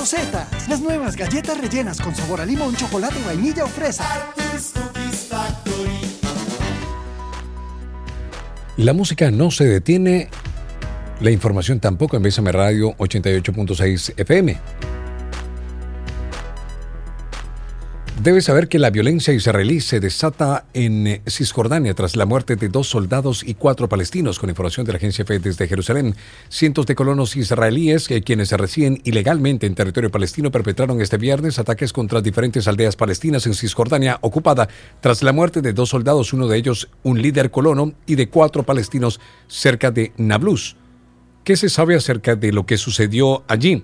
Rosetas, las nuevas galletas rellenas con sabor a limón, chocolate, vainilla o fresa. Arthur's Cookies Factory. La música no se detiene, la información tampoco en Bésame Radio 88.6 FM. Debes saber que la violencia israelí se desata en Cisjordania tras la muerte de 2 soldados y 4 palestinos. Con información de la agencia EFE desde Jerusalén, cientos de colonos israelíes quienes se residen ilegalmente en territorio palestino perpetraron este viernes ataques contra diferentes aldeas palestinas en Cisjordania ocupada tras la muerte de 2 soldados, uno de ellos un líder colono, y de 4 palestinos cerca de Nablus. ¿Qué se sabe acerca de lo que sucedió allí?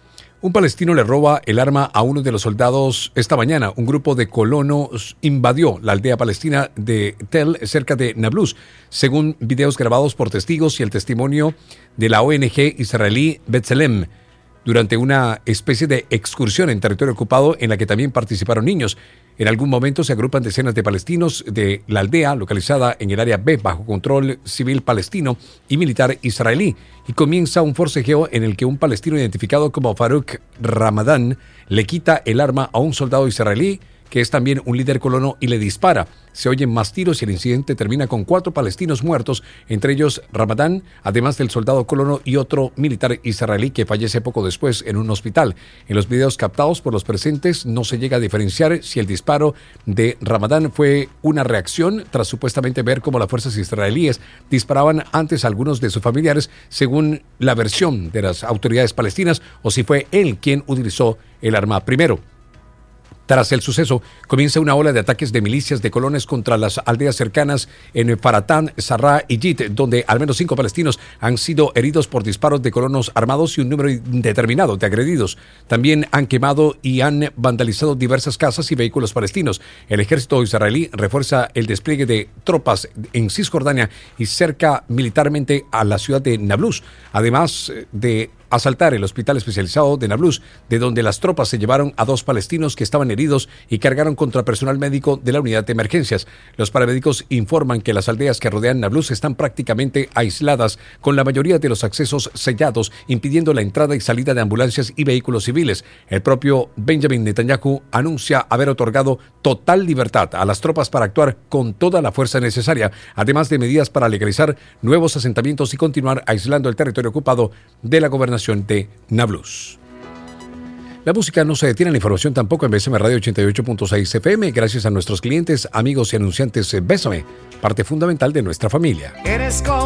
Un palestino le roba el arma a uno de los soldados esta mañana. Un grupo de colonos invadió la aldea palestina de Tel, cerca de Nablus, según videos grabados por testigos y el testimonio de la ONG israelí B'Tselem, durante una especie de excursión en territorio ocupado en la que también participaron niños. En algún momento se agrupan decenas de palestinos de la aldea, localizada en el área B, bajo control civil palestino y militar israelí, y comienza un forcejeo en el que un palestino identificado como Farouk Ramadán le quita el arma a un soldado israelí, que es también un líder colono, y le dispara. Se oyen más tiros y el incidente termina con 4 palestinos muertos, entre ellos Ramadán, además del soldado colono y otro militar israelí que fallece poco después en un hospital. En los videos captados por los presentes no se llega a diferenciar si el disparo de Ramadán fue una reacción tras supuestamente ver cómo las fuerzas israelíes disparaban antes a algunos de sus familiares, según la versión de las autoridades palestinas, o si fue él quien utilizó el arma primero. Tras el suceso, comienza una ola de ataques de milicias de colonos contra las aldeas cercanas en Faratán, Sarra y Yit, donde al menos 5 palestinos han sido heridos por disparos de colonos armados y un número indeterminado de agredidos. También han quemado y han vandalizado diversas casas y vehículos palestinos. El ejército israelí refuerza el despliegue de tropas en Cisjordania y cerca militarmente a la ciudad de Nablus, además de asaltar el hospital especializado de Nablus, de donde las tropas se llevaron a 2 palestinos que estaban heridos y cargaron contra personal médico de la unidad de emergencias. Los paramédicos informan que las aldeas que rodean Nablus están prácticamente aisladas, con la mayoría de los accesos sellados, impidiendo la entrada y salida de ambulancias y vehículos civiles. El propio Benjamin Netanyahu anuncia haber otorgado total libertad a las tropas para actuar con toda la fuerza necesaria, además de medidas para legalizar nuevos asentamientos y continuar aislando el territorio ocupado de la gobernación de Nablus. La música no se detiene, la información tampoco en Bésame Radio 88.6 FM, gracias a nuestros clientes, amigos y anunciantes. Bésame, parte fundamental de nuestra familia. Eres como